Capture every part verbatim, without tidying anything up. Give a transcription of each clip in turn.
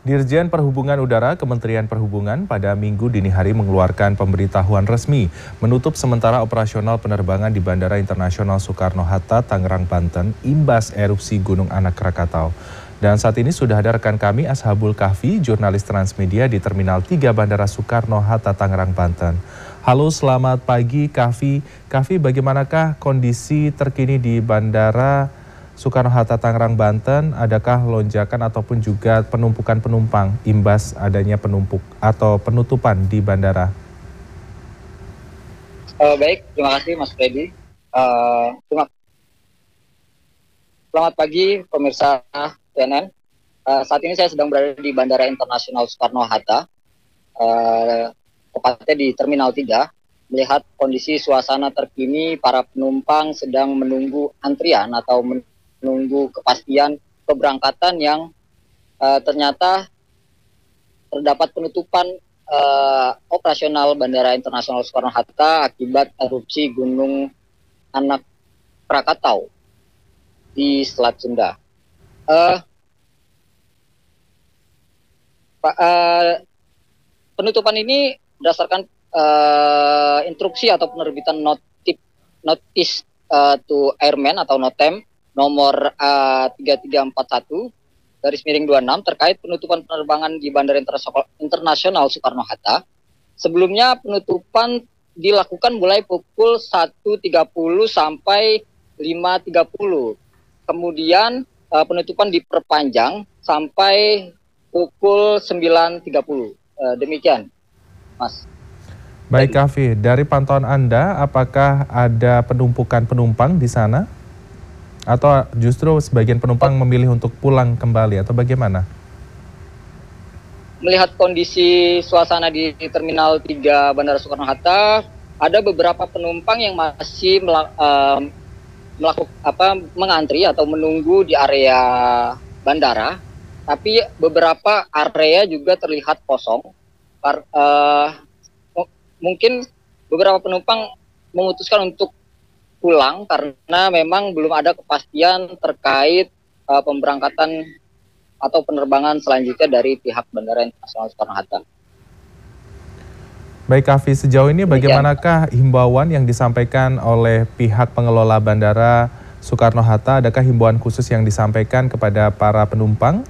Dirjen Perhubungan Udara Kementerian Perhubungan pada Minggu dini hari mengeluarkan pemberitahuan resmi menutup sementara operasional penerbangan di Bandara Internasional Soekarno-Hatta, Tangerang, Banten, imbas erupsi Gunung Anak Krakatau. Dan saat ini sudah ada rekan kami Ashabul Kahfi, jurnalis Transmedia di Terminal tiga Bandara Soekarno-Hatta, Tangerang, Banten. Halo, selamat pagi Kahfi. Kahfi, bagaimanakah kondisi terkini di Bandara Soekarno-Hatta, Tangerang, Banten? Adakah lonjakan ataupun juga penumpukan penumpang imbas adanya penumpuk atau penutupan di bandara? Uh, baik, terima kasih Mas Freddy. Uh, terima... Selamat pagi pemirsa C N N. Uh, saat ini saya sedang berada di Bandara Internasional Soekarno-Hatta, uh, tepatnya di Terminal tiga, melihat kondisi suasana terkini para penumpang sedang menunggu antrian atau men menunggu kepastian keberangkatan yang uh, ternyata terdapat penutupan uh, operasional Bandara Internasional Soekarno-Hatta akibat erupsi Gunung Anak Krakatau di Selat Sunda. Uh, uh, penutupan ini berdasarkan uh, instruksi atau penerbitan notif, notice uh, to airmen atau notem nomor uh, tiga tiga empat satu garis miring dua puluh enam terkait penutupan penerbangan di Bandara Internasional Soekarno-Hatta. Sebelumnya penutupan dilakukan mulai pukul satu tiga puluh sampai lima tiga puluh. Kemudian uh, penutupan diperpanjang sampai pukul sembilan tiga puluh. Uh, demikian, Mas. Baik, Kahfi, dari pantauan Anda, apakah ada penumpukan penumpang di sana? Atau justru sebagian penumpang memilih untuk pulang kembali atau bagaimana? Melihat kondisi suasana di Terminal tiga Bandara Soekarno-Hatta, ada beberapa penumpang yang masih melakukan uh, apa mengantri atau menunggu di area bandara, tapi beberapa area juga terlihat kosong. Uh, mungkin beberapa penumpang memutuskan untuk pulang karena memang belum ada kepastian terkait uh, pemberangkatan atau penerbangan selanjutnya dari pihak Bandara Internasional Soekarno-Hatta. Baik, Kahfi, sejauh ini bagaimanakah himbauan yang disampaikan oleh pihak pengelola Bandara Soekarno-Hatta? Adakah himbauan khusus yang disampaikan kepada para penumpang?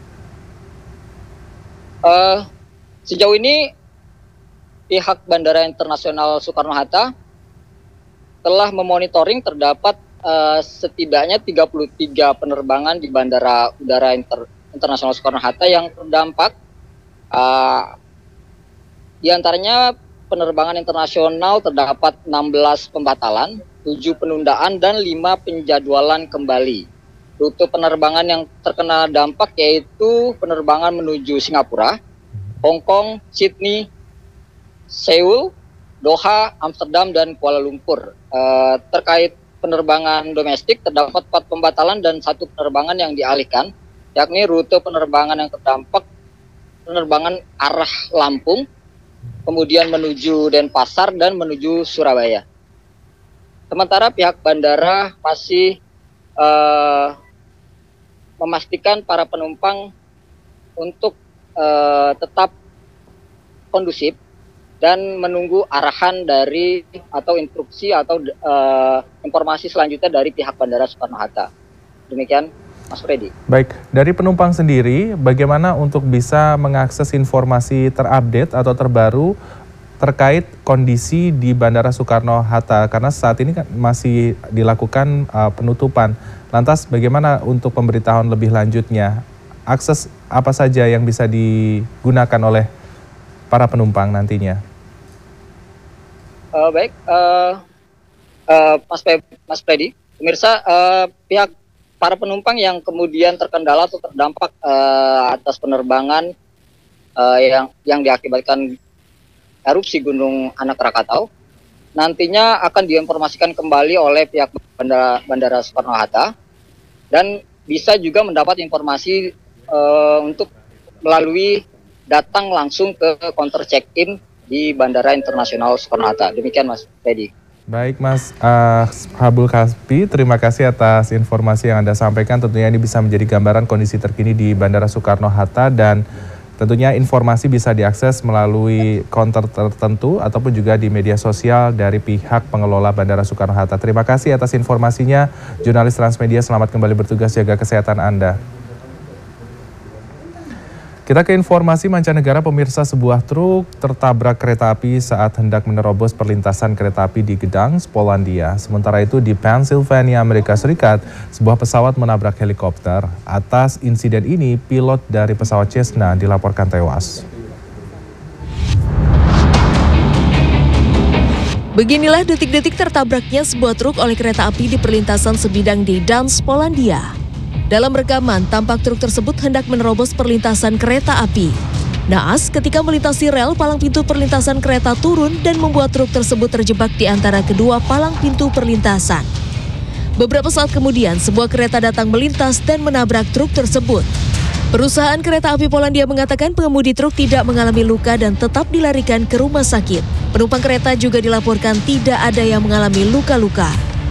Uh, sejauh ini pihak Bandara Internasional Soekarno-Hatta telah memonitoring terdapat uh, setidaknya tiga puluh tiga penerbangan di Bandara Udara Inter, Internasional Soekarno-Hatta yang terdampak. Uh, di antaranya penerbangan internasional terdapat enam belas pembatalan, tujuh penundaan, dan lima penjadwalan kembali. Rute penerbangan yang terkena dampak yaitu penerbangan menuju Singapura, Hong Kong, Sydney, Seoul, Doha, Amsterdam, dan Kuala Lumpur. Uh, terkait penerbangan domestik, terdapat empat pembatalan dan satu penerbangan yang dialihkan, yakni rute penerbangan yang terdampak, penerbangan arah Lampung, kemudian menuju Denpasar, dan menuju Surabaya. Sementara pihak bandara masih uh, memastikan para penumpang untuk uh, tetap kondusif dan menunggu arahan dari atau instruksi atau uh, informasi selanjutnya dari pihak Bandara Soekarno-Hatta. Demikian, Mas Freddy. Baik, dari penumpang sendiri, bagaimana untuk bisa mengakses informasi terupdate atau terbaru terkait kondisi di Bandara Soekarno-Hatta? Karena saat ini kan masih dilakukan uh, penutupan. Lantas bagaimana untuk pemberitahuan lebih lanjutnya? Akses apa saja yang bisa digunakan oleh para penumpang nantinya? Uh, baik, uh, uh, Mas, Pe Mas Freddy, pemirsa, uh, pihak para penumpang yang kemudian terkendala atau terdampak uh, atas penerbangan uh, yang yang diakibatkan erupsi Gunung Anak Krakatau, nantinya akan diinformasikan kembali oleh pihak Bandara, Bandara Soekarno-Hatta dan bisa juga mendapat informasi uh, untuk melalui datang langsung ke counter check-in di Bandara Internasional Soekarno-Hatta. Demikian, Mas Freddy. Baik Mas uh, Habul Kasbi, terima kasih atas informasi yang Anda sampaikan. Tentunya ini bisa menjadi gambaran kondisi terkini di Bandara Soekarno-Hatta dan tentunya informasi bisa diakses melalui counter tertentu ataupun juga di media sosial dari pihak pengelola Bandara Soekarno-Hatta. Terima kasih atas informasinya, jurnalis Transmedia. Selamat kembali bertugas, jaga kesehatan Anda. Kita ke informasi mancanegara, pemirsa. Sebuah truk tertabrak kereta api saat hendak menerobos perlintasan kereta api di Gdansk, Polandia. Sementara itu di Pennsylvania, Amerika Serikat, sebuah pesawat menabrak helikopter. Atas insiden ini, pilot dari pesawat Cessna dilaporkan tewas. Beginilah detik-detik tertabraknya sebuah truk oleh kereta api di perlintasan sebidang di Gdansk, Polandia. Dalam rekaman, tampak truk tersebut hendak menerobos perlintasan kereta api. Naas, ketika melintasi rel, palang pintu perlintasan kereta turun dan membuat truk tersebut terjebak di antara kedua palang pintu perlintasan. Beberapa saat kemudian, sebuah kereta datang melintas dan menabrak truk tersebut. Perusahaan kereta api Polandia mengatakan pengemudi truk tidak mengalami luka dan tetap dilarikan ke rumah sakit. Penumpang kereta juga dilaporkan tidak ada yang mengalami luka-luka.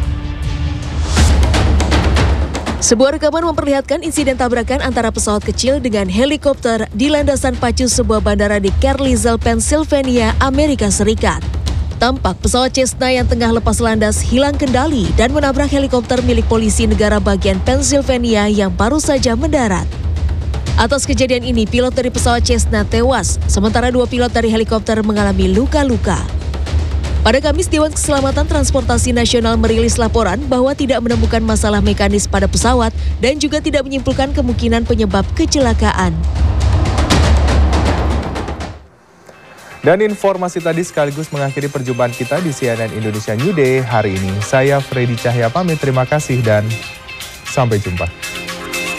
Sebuah rekaman memperlihatkan insiden tabrakan antara pesawat kecil dengan helikopter di landasan pacu sebuah bandara di Carlisle, Pennsylvania, Amerika Serikat. Tampak pesawat Cessna yang tengah lepas landas hilang kendali dan menabrak helikopter milik polisi negara bagian Pennsylvania yang baru saja mendarat. Atas kejadian ini, pilot dari pesawat Cessna tewas, sementara dua pilot dari helikopter mengalami luka-luka. Pada Kamis, Dewan Keselamatan Transportasi Nasional merilis laporan bahwa tidak menemukan masalah mekanis pada pesawat dan juga tidak menyimpulkan kemungkinan penyebab kecelakaan. Dan informasi tadi sekaligus mengakhiri perjumpaan kita di C N N Indonesia New Day hari ini. Saya Freddy Cahya pamit, terima kasih dan sampai jumpa.